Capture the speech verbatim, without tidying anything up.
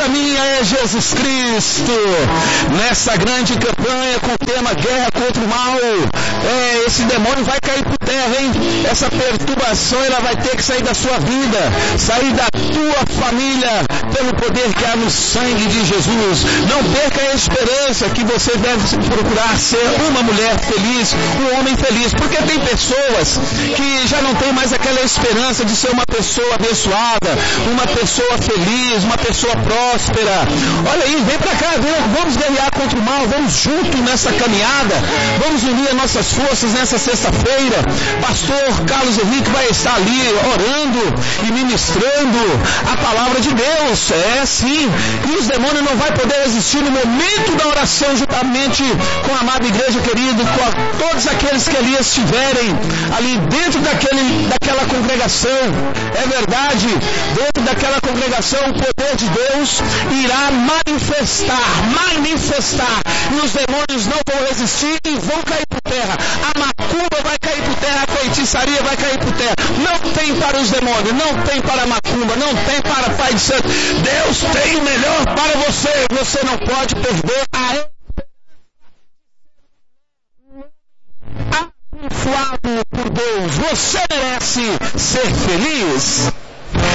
caminha é Jesus Cristo. Nessa grande campanha com o tema Guerra contra o Mal, é, esse demônio vai cair por terra, hein? Essa perturbação, ela vai ter que sair da sua vida, sair da tua família, pelo poder que há no sangue de Jesus. Não perca a esperança que você deve procurar ser uma mulher feliz, um homem feliz, porque tem pessoas que já não tem mais aquela esperança de ser uma pessoa abençoada, uma pessoa feliz, uma pessoa próspera. Olha aí, vem pra cá, vamos guerrear contra o mal, vamos junto nessa caminhada, vamos unir as nossas forças nessa sexta-feira. Pastor Carlos Henrique vai estar ali orando e ministrando a palavra de Deus, é sim, e os demônios não vão poder existir no momento da oração, juntamente com a amada igreja querida, com a, todos aqueles que ali estiverem, ali dentro daquele, daquela congregação. É verdade, dentro daquela congregação o poder de Deus irá manifestar, manifestar, e os demônios não vão resistir e vão cair por terra. A macumba vai cair por terra, a feitiçaria vai cair por terra. Não tem para os demônios, não tem para a macumba, não tem para Pai de Santo. Deus tem o melhor para você. Você não pode perder a abençoado por Deus. Você merece ser feliz.